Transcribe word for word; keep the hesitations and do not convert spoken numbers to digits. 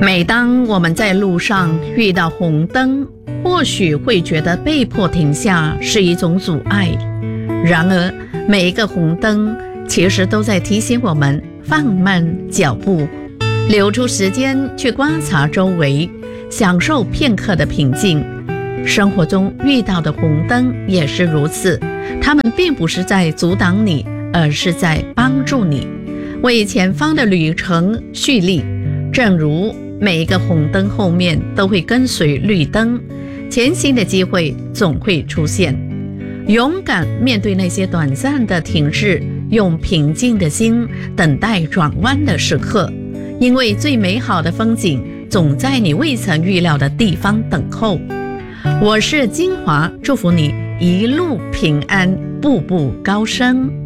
每当我们在路上遇到红灯，或许会觉得被迫停下是一种阻碍。然而，每一个红灯其实都在提醒我们放慢脚步，留出时间去观察周围，享受片刻的平静。生活中遇到的红灯也是如此，它们并不是在阻挡你，而是在帮助你，为前方的旅程蓄力。正如每一个红灯后面都会跟随绿灯，前行的机会总会出现。勇敢面对那些短暂的停滞，用平静的心等待转弯的时刻，因为最美好的风景总在你未曾预料的地方等候。我是金华，祝福你一路平安，步步高升。